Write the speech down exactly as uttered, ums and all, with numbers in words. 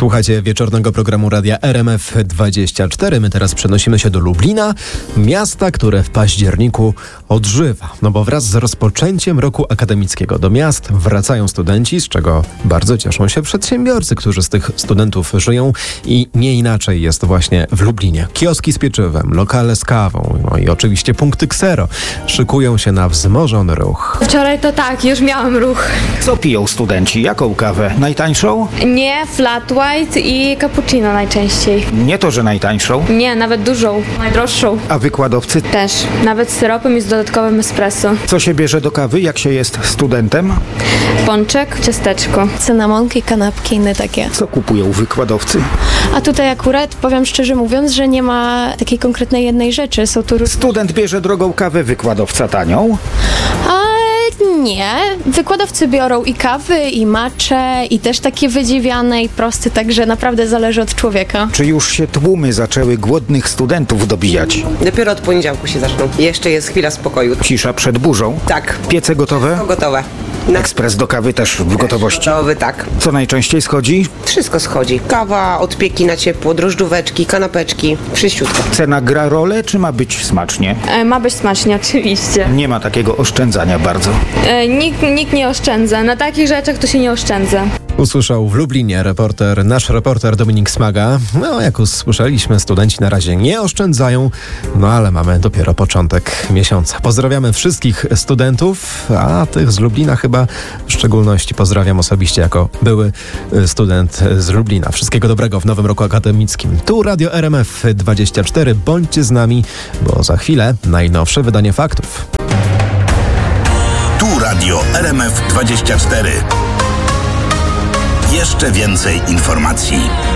Słuchacie wieczornego programu Radia R M F dwadzieścia cztery. My teraz przenosimy się do Lublina, miasta, które w październiku odżywa. No bo wraz z rozpoczęciem roku akademickiego do miast wracają studenci, z czego bardzo cieszą się przedsiębiorcy, którzy z tych studentów żyją, i nie inaczej jest właśnie w Lublinie. Kioski z pieczywem, lokale z kawą, no i oczywiście punkty ksero szykują się na wzmożony ruch. Wczoraj to tak, już miałam ruch. Co piją studenci? Jaką kawę? Najtańszą? Nie, flat white i cappuccino najczęściej. Nie to, że najtańszą. Nie, nawet dużą, najdroższą. A wykładowcy? Też, nawet z syropem i z dodatkowym espresso. Co się bierze do kawy, jak się jest studentem? Pączek, ciasteczko. Cynamonki, kanapki, inne takie. Co kupują wykładowcy? A tutaj akurat, powiem szczerze mówiąc, że nie ma takiej konkretnej jednej rzeczy. Są tu różne... Student bierze drogą kawę, wykładowca tanią. A nie. Wykładowcy biorą i kawy, i matcze, i też takie wydziwiane i proste, także naprawdę zależy od człowieka. Czy już się tłumy zaczęły głodnych studentów dobijać? Dopiero od poniedziałku się zaczną. Jeszcze jest chwila spokoju. Cisza przed burzą? Tak. Piece gotowe? To gotowe. Na Ekspres do kawy też w gotowości. gotowy, tak. Co najczęściej schodzi? Wszystko schodzi. Kawa, odpieki na ciepło, drożdżóweczki, kanapeczki. Wszyściutko. Cena gra rolę, czy ma być smacznie? E, ma być smacznie, oczywiście. Nie ma takiego oszczędzania bardzo. E, nikt, nikt nie oszczędza. Na takich rzeczach to się nie oszczędza. Usłyszał w Lublinie reporter, nasz reporter Dominik Smaga. No, jak usłyszeliśmy, studenci na razie nie oszczędzają, no ale mamy dopiero początek miesiąca. Pozdrawiamy wszystkich studentów, a tych z Lublina chyba w szczególności pozdrawiam osobiście jako były student z Lublina. Wszystkiego dobrego w nowym roku akademickim. Tu Radio R M F dwadzieścia cztery. Bądźcie z nami, bo za chwilę najnowsze wydanie faktów. Tu Radio R M F dwadzieścia cztery. Jeszcze więcej informacji.